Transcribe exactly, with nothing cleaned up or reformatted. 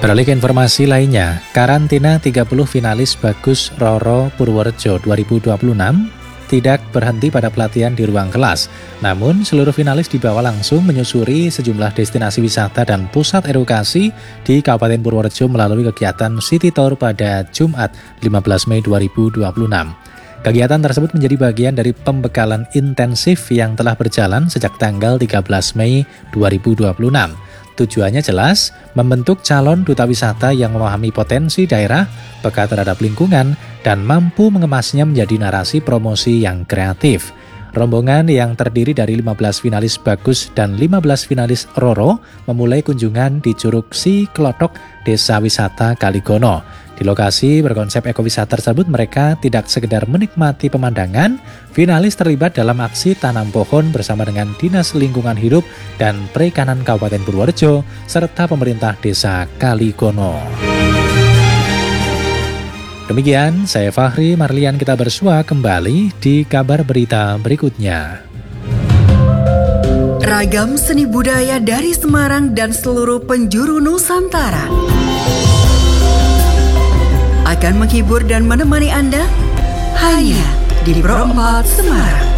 Beralih ke informasi lainnya, karantina tiga puluh finalis Bagus Roro Purworejo dua ribu dua puluh enam tidak berhenti pada pelatihan di ruang kelas. Namun, seluruh finalis dibawa langsung menyusuri sejumlah destinasi wisata dan pusat edukasi di Kabupaten Purworejo melalui kegiatan City Tour pada Jumat lima belas Mei dua ribu dua puluh enam. Kegiatan tersebut menjadi bagian dari pembekalan intensif yang telah berjalan sejak tanggal tiga belas Mei dua ribu dua puluh enam. Tujuannya jelas, membentuk calon duta wisata yang memahami potensi daerah, peka terhadap lingkungan, dan mampu mengemasnya menjadi narasi promosi yang kreatif. Rombongan yang terdiri dari lima belas finalis Bagus dan lima belas finalis Roro memulai kunjungan di Curug Si Klotok, Desa Wisata Kaligono. Di lokasi berkonsep ekowisata tersebut mereka tidak sekedar menikmati pemandangan, finalis terlibat dalam aksi tanam pohon bersama dengan Dinas Lingkungan Hidup dan Perikanan Kabupaten Purworejo serta pemerintah Desa Kaligono. Demikian, saya Fahri Marlian, kita bersua kembali di kabar berita berikutnya. Ragam seni budaya dari Semarang dan seluruh penjuru Nusantara akan menghibur dan menemani Anda hanya di Pro empat Semarang.